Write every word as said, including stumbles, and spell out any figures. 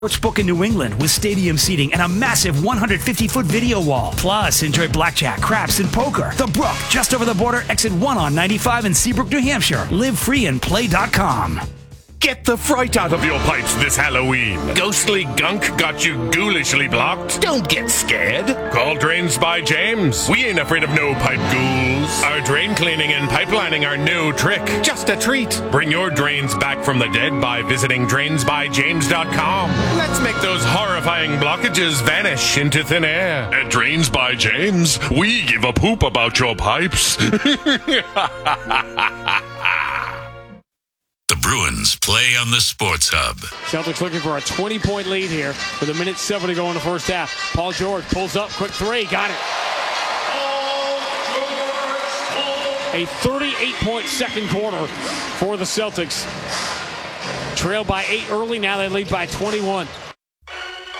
Sportsbook in New England with stadium seating and a massive one hundred fifty foot video wall. Plus, enjoy blackjack, craps, and poker. The Brook, just over the border, exit one on ninety-five in Seabrook, New Hampshire. Live free and play dot com. Get the fright out of your pipes this Halloween. Ghostly gunk got you ghoulishly blocked? Don't get scared. Call Drains by James. We ain't afraid of no pipe ghouls. Our drain cleaning and pipelining are no trick. Just a treat. Bring your drains back from the dead by visiting drains by james dot com. Let's make those horrifying blockages vanish into thin air. At Drains by James, we give a poop about your pipes. The Bruins play on the Sports Hub. Celtics looking for a twenty-point lead here with a minute seven to go in the first half. Paul George pulls up, quick three, got it. A thirty-eight point second quarter for the Celtics. Trailed by eight early, now they lead by twenty-one.